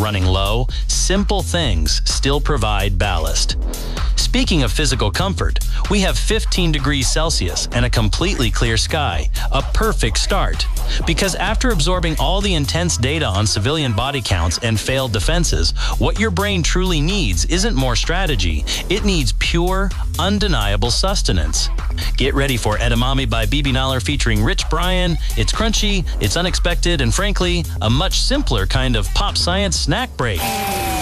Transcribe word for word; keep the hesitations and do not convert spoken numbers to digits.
running low, simple things still provide ballast. Speaking of physical comfort, we have fifteen degrees Celsius and a completely clear sky, a perfect start. Because after absorbing all the intense data on civilian body counts and failed defenses, what your brain truly needs isn't more strategy, it needs pure, undeniable sustenance. Get ready for Edamame by Bibi Naller featuring Rich Brian. It's crunchy, it's unexpected, and frankly, a much simpler kind of pop science snack break.